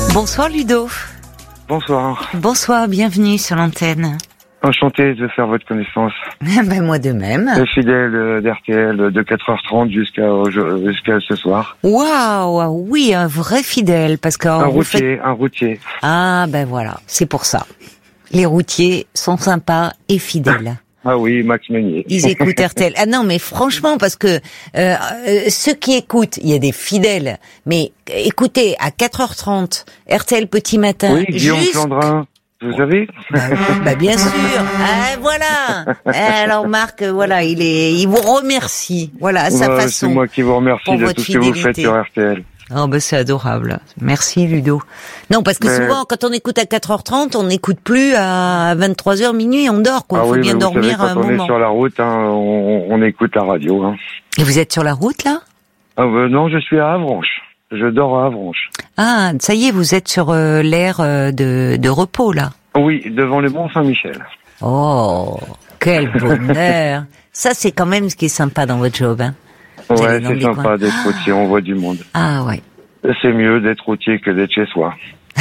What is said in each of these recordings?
Bonsoir Ludo. Bonsoir. Bonsoir, bienvenue sur l'antenne. Enchanté de faire votre connaissance. Ben moi de même. Fidèle d'RTL de 4h30 jusqu'à ce soir. Waouh, oui, un vrai fidèle, parce que un routier. Ah ben voilà, c'est pour ça. Les routiers sont sympas et fidèles. Ah oui, Max Meunier. Ils écoutent RTL. Ah non, mais franchement, parce que ceux qui écoutent, il y a des fidèles, mais écoutez, à 4h30, RTL Petit Matin... Oui, Guillaume Flandrin, vous savez bah bien sûr. Ah, voilà. Alors Marc, voilà, il vous remercie. Voilà, à sa façon. C'est moi qui vous remercie de tout ce que vous faites sur RTL. Oh ben c'est adorable. Merci Ludo. Non, parce que souvent quand on écoute à 4h30, on n'écoute plus à 23h minuit, on dort quoi. Faut bien dormir savez, un quand moment. on est sur la route, on écoute la radio. Et vous êtes sur la route là ? Non, je suis à Avranches. Je dors à Avranches. Ah, ça y est, vous êtes sur l'aire de repos là. Oui, devant le Mont Saint-Michel. Oh, quel bonheur. Ça c'est quand même ce qui est sympa dans votre job, hein. Ouais, c'est sympa d'être routier, on voit du monde. Ah ouais. C'est mieux d'être routier que d'être chez soi.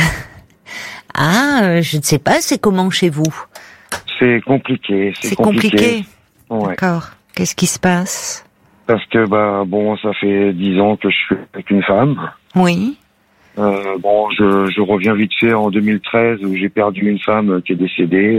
Je ne sais pas, c'est comment chez vous ? C'est compliqué. C'est compliqué. Ouais. D'accord. Qu'est-ce qui se passe ? Parce que ça fait 10 ans que je suis avec une femme. Oui. Je reviens vite fait en 2013 où j'ai perdu une femme qui est décédée.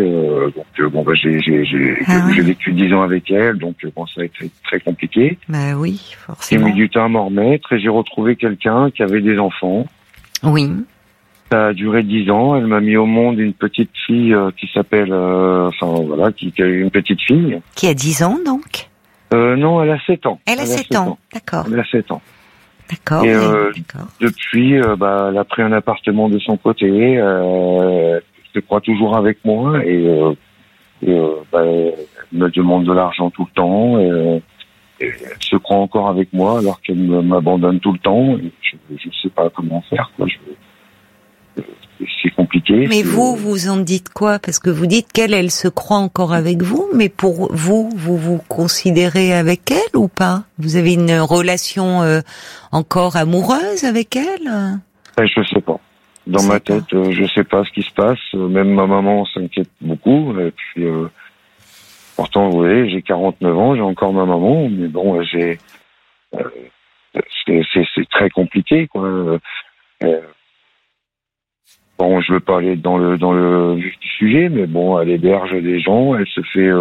J'ai vécu 10 ans avec elle, donc ça a été très compliqué. Bah oui, forcément. J'ai mis du temps à m'en remettre et j'ai retrouvé quelqu'un qui avait des enfants. Oui. Ça a duré 10 ans. Elle m'a mis au monde une petite fille qui s'appelle, qui a une petite fille. Qui a 10 ans donc ? Non, elle a 7 ans. Elle a 7 ans, d'accord. Elle a 7 ans. D'accord. Et d'accord. depuis, elle a pris un appartement de son côté. Elle se croit toujours avec moi et elle me demande de l'argent tout le temps. Et elle se croit encore avec moi alors qu'elle m'abandonne tout le temps. Et je ne sais pas comment faire. C'est compliqué. Mais vous en dites quoi ? Parce que vous dites elle se croit encore avec vous, mais pour vous vous considérez avec elle ou pas ? Vous avez une relation encore amoureuse avec elle ? Je sais pas. Dans ma tête, je sais pas ce qui se passe. Même ma maman s'inquiète beaucoup. Et puis, pourtant, vous voyez, j'ai 49 ans, j'ai encore ma maman, mais bon, c'est très compliqué, quoi. Je veux pas aller dans le vif du sujet, mais bon, elle héberge des gens, elle se fait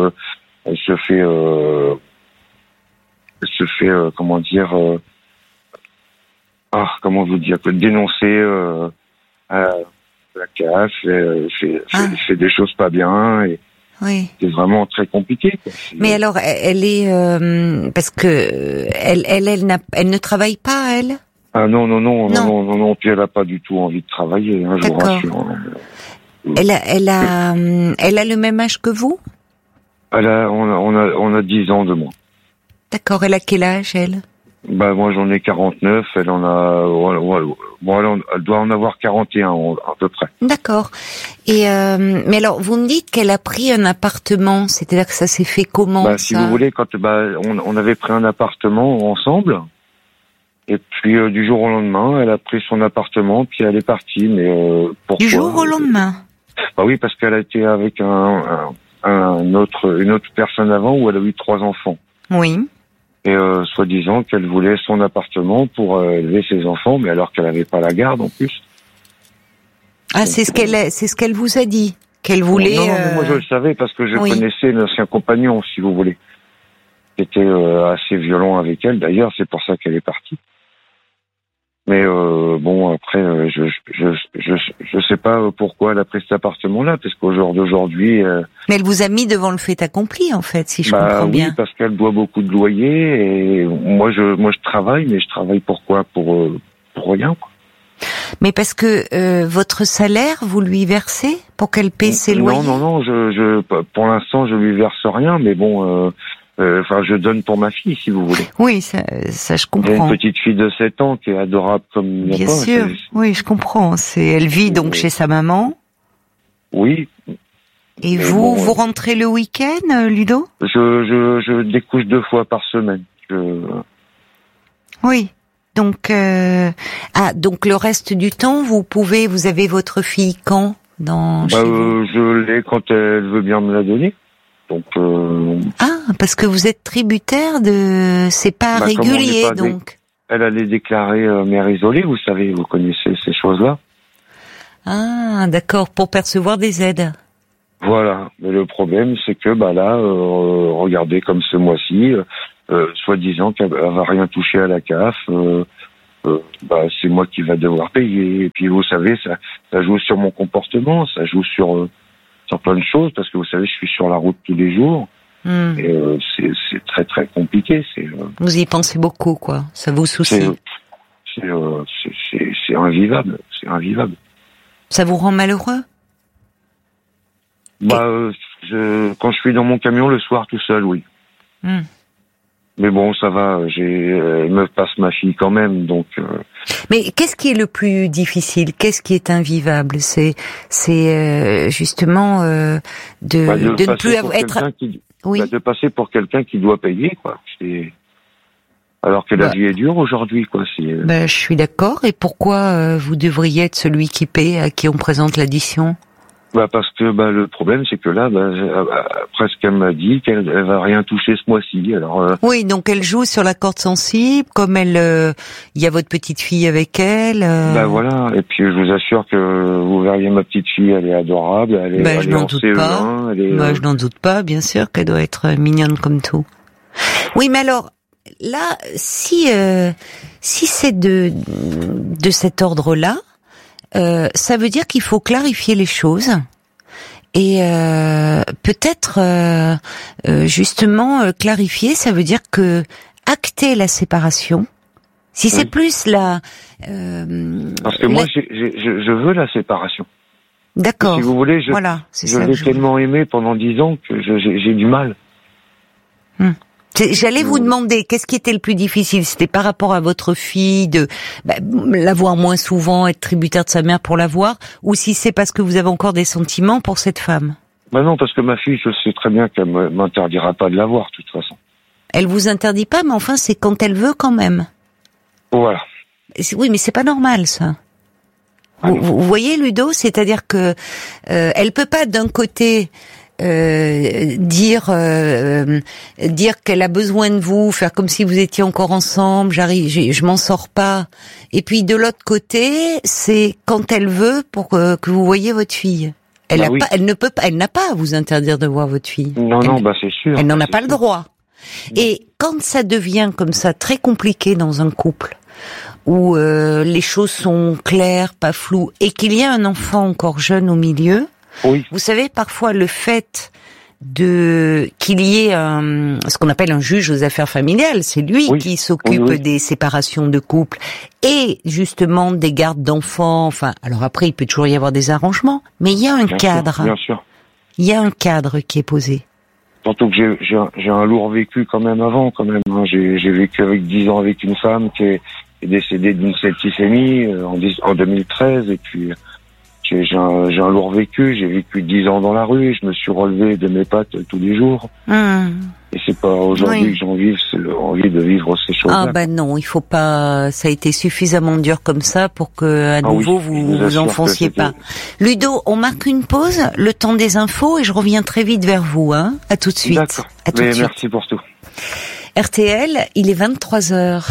dénoncer à la CAF, fait des choses pas bien, et oui. C'est vraiment très compliqué, quoi. Mais alors, elle est parce que elle ne travaille pas, elle. Ah non, puis elle a pas du tout envie de travailler, je vous rassure. Elle a le même âge que vous ? On a 10 ans de moins. D'accord, elle a quel âge, elle ? Moi j'en ai 49, elle doit en avoir 41 à peu près. D'accord. Et mais alors vous me dites qu'elle a pris un appartement, c'est-à-dire que ça s'est fait comment ça ? Si vous voulez, quand on avait pris un appartement ensemble. Et puis du jour au lendemain, elle a pris son appartement, puis elle est partie. Mais pourquoi ? Du jour au lendemain ? Oui, parce qu'elle a été avec une autre personne avant où elle a eu 3 enfants. Oui. Et soi-disant qu'elle voulait son appartement pour élever ses enfants, mais alors qu'elle n'avait pas la garde en plus. Ah, c'est ce qu'elle vous a dit, qu'elle voulait. Non, mais moi je le savais parce que je connaissais l'ancien compagnon, si vous voulez. C'était assez violent avec elle. D'ailleurs, c'est pour ça qu'elle est partie. Mais après, je sais pas pourquoi elle a pris cet appartement-là, parce qu'au jour d'aujourd'hui... Mais elle vous a mis devant le fait accompli, en fait, si je comprends bien. Oui, parce qu'elle doit beaucoup de loyer, et moi je travaille, mais je travaille pourquoi ? Pour rien, quoi. Mais parce que votre salaire, vous lui versez pour qu'elle paie ses loyers ? Non, pour l'instant, je lui verse rien, mais bon... je donne pour ma fille, si vous voulez. Oui, ça je comprends. J'ai une petite fille de 7 ans qui est adorable comme... Bien sûr, oui, je comprends. Elle vit donc chez sa maman. Oui. Et vous rentrez le week-end, Ludo ? Je découche 2 fois par semaine. Oui. Donc donc le reste du temps, vous avez votre fille quand chez vous? Je l'ai quand elle veut bien me la donner. Donc parce que vous êtes tributaire de, c'est pas régulier donc. Elle allait déclarer mère isolée, vous savez, vous connaissez ces choses-là. Ah, d'accord, pour percevoir des aides. Voilà, mais le problème c'est que là, regardez comme ce mois-ci, soi-disant qu'elle va rien toucher à la CAF, c'est moi qui va devoir payer. Et puis vous savez, ça joue sur mon comportement, ça joue sur plein de choses, parce que vous savez, je suis sur la route tous les jours. Et c'est très très compliqué. Vous y pensez beaucoup, quoi. Ça vous soucie. C'est invivable. C'est invivable. Ça vous rend malheureux? Quand je suis dans mon camion le soir tout seul, oui. Mais bon, ça va. Elle me passe ma fille quand même, donc. Mais qu'est-ce qui est le plus difficile? Qu'est-ce qui est invivable? C'est justement de ne plus être. Oui. De passer pour quelqu'un qui doit payer, quoi. Alors que la vie est dure aujourd'hui, quoi. Je suis d'accord. Et pourquoi vous devriez être celui qui paie, à qui on présente l'addition? Parce que le problème c'est que là, presque elle m'a dit qu'elle va rien toucher ce mois-ci. Alors. Oui, donc elle joue sur la corde sensible, comme il y a votre petite fille avec elle. Voilà. Et puis je vous assure que vous verriez ma petite fille, elle est adorable, elle est je n'en doute pas. Je n'en doute pas, bien sûr qu'elle doit être mignonne comme tout. Oui, mais alors là, si c'est de cet ordre-là. Ça veut dire qu'il faut clarifier les choses et peut-être justement clarifier, ça veut dire que acter la séparation. Si c'est plus la parce que moi je veux la séparation. D'accord. Si vous voulez, je l'ai tellement aimé pendant 10 ans que j'ai du mal. J'allais vous demander, qu'est-ce qui était le plus difficile? C'était par rapport à votre fille, de la voir moins souvent, être tributaire de sa mère pour la voir, ou si c'est parce que vous avez encore des sentiments pour cette femme? Non, parce que ma fille, je sais très bien qu'elle m'interdira pas de la voir, de toute façon. Elle vous interdit pas, mais enfin, c'est quand elle veut quand même. Voilà. Oui, mais c'est pas normal, ça. Vous voyez, Ludo, c'est-à-dire que elle peut pas d'un côté dire qu'elle a besoin de vous, faire comme si vous étiez encore ensemble, je m'en sors pas. Et puis de l'autre côté, c'est quand elle veut pour que vous voyez votre fille. Elle n'a pas à vous interdire de voir votre fille. Non, c'est sûr. Elle n'en a pas le droit. Et quand ça devient comme ça très compliqué dans un couple, où les choses sont claires, pas floues, et qu'il y a un enfant encore jeune au milieu, oui. Vous savez, parfois le fait qu'il y ait ce qu'on appelle un juge aux affaires familiales, c'est lui qui s'occupe des séparations de couple et justement des gardes d'enfants. Enfin, alors après, il peut toujours y avoir des arrangements, mais il y a un cadre. Bien sûr. Il y a un cadre qui est posé. Surtout que j'ai un lourd vécu quand même avant, quand même. J'ai vécu avec 10 ans avec une femme qui est décédée d'une septicémie en 2013, et puis j'ai un lourd vécu. J'ai vécu 10 ans dans la rue, je me suis relevé de mes pattes tous les jours. Et c'est pas aujourd'hui que j'ai envie de vivre ces choses-là. Ah non, il faut pas. Ça a été suffisamment dur comme ça pour que à nouveau vous enfonciez pas. Ludo, on marque une pause, le temps des infos, et je reviens très vite vers vous. À tout de suite. D'accord. Merci pour tout. RTL, il est 23h.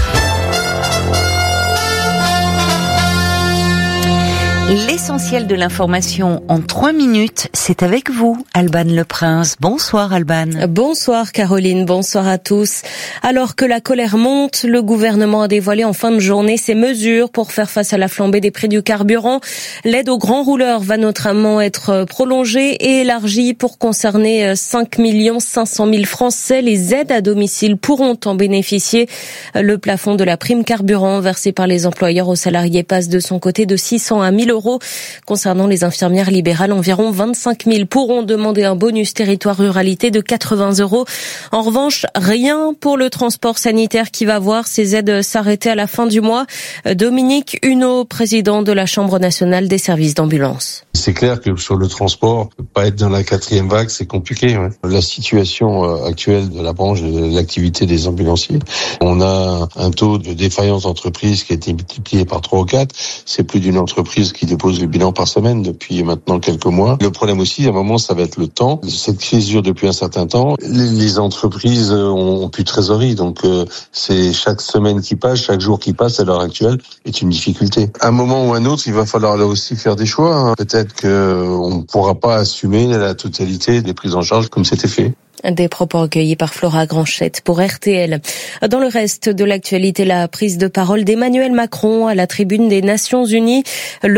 L'essentiel de l'information en 3 minutes, c'est avec vous, Alban Le Prince. Bonsoir, Alban. Bonsoir, Caroline. Bonsoir à tous. Alors que la colère monte, le gouvernement a dévoilé en fin de journée ses mesures pour faire face à la flambée des prix du carburant. L'aide aux grands rouleurs va notamment être prolongée et élargie pour concerner 5 500 000 Français. Les aides à domicile pourront en bénéficier. Le plafond de la prime carburant versée par les employeurs aux salariés passe de son côté de 600 à 1 000 €. Concernant les infirmières libérales, environ 25 000 pourront demander un bonus territoire ruralité de 80 €. En revanche, rien pour le transport sanitaire qui va voir ses aides s'arrêter à la fin du mois. Dominique Huneau, président de la Chambre nationale des services d'ambulance. C'est clair que sur le transport, pas être dans la 4e vague, c'est compliqué. Ouais. La situation actuelle de la branche de l'activité des ambulanciers, on a un taux de défaillance d'entreprise qui a été multiplié par 3 ou 4. C'est plus d'une entreprise qui dépose le bilan par semaine depuis maintenant quelques mois. Le problème aussi, à un moment, ça va être le temps. Cette crise dure depuis un certain temps. Les entreprises ont plus de trésorerie, donc c'est chaque semaine qui passe, chaque jour qui passe à l'heure actuelle est une difficulté. À un moment ou à un autre, il va falloir là aussi faire des choix. Peut-être qu'on ne pourra pas assumer la totalité des prises en charge comme c'était fait. Des propos recueillis par Flora Granchette pour RTL. Dans le reste de l'actualité, la prise de parole d'Emmanuel Macron à la tribune des Nations Unies.